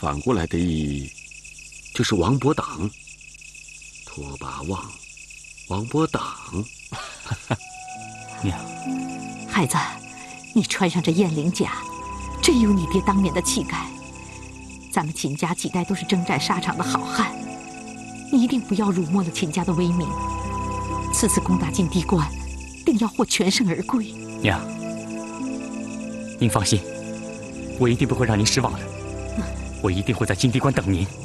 反过来的意义就是王伯党。拓跋望，王伯党。 娘， 孩子，你穿上这燕翎甲，真有你爹当年的气概。咱们秦家几代都是征战沙场的好汉，你一定不要辱没了秦家的威名。此次攻打金地关，定要获全胜而归。 娘，您放心，我一定不会让您失望的。我一定会在金地关等您。